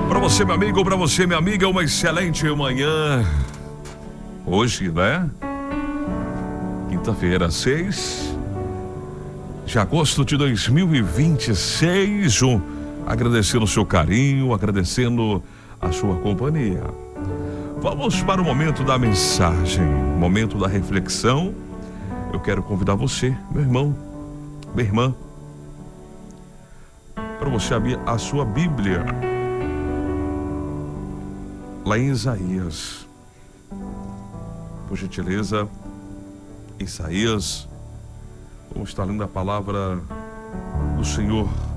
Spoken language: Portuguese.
Para você, meu amigo, para você, minha amiga, uma excelente manhã. Hoje, né? Quinta-feira, 6 de agosto de 2026. Agradecendo o seu carinho, agradecendo a sua companhia. Vamos para o momento da mensagem, momento da reflexão. Eu quero convidar você, meu irmão, minha irmã, para você abrir a sua Bíblia lá em Isaías. Por gentileza, Isaías, vamos estar lendo a palavra do Senhor